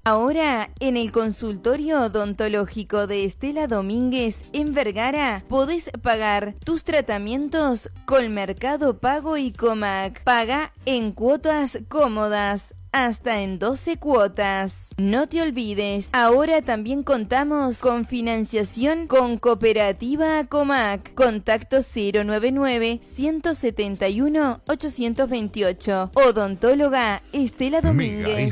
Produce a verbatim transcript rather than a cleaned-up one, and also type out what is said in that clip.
Ahora, en el consultorio odontológico de Estela Domínguez en Vergara, podés pagar tus tratamientos con Mercado Pago y Comac. Paga en cuotas cómodas, hasta en doce cuotas. No te olvides, ahora también contamos con financiación con Cooperativa Comac. Contacto cero nueve nueve, uno siete uno, ocho dos ocho. Odontóloga Estela Domínguez.